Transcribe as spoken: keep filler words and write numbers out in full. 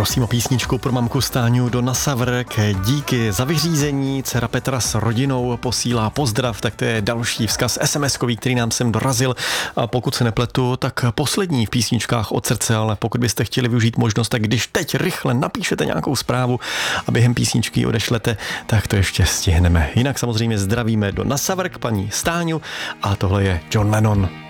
Prosím o písničku pro mamku Stáňu do Nasavrk. Díky za vyřízení. Dcera Petra s rodinou posílá pozdrav, tak to je další vzkaz es em eskový, který nám sem dorazil. A pokud se nepletu, tak poslední v písničkách od srdce, ale pokud byste chtěli využít možnost, tak když teď rychle napíšete nějakou zprávu a během písničky odešlete, tak to ještě stihneme. Jinak samozřejmě zdravíme do Nasavrk paní Stáňu a tohle je John Lennon.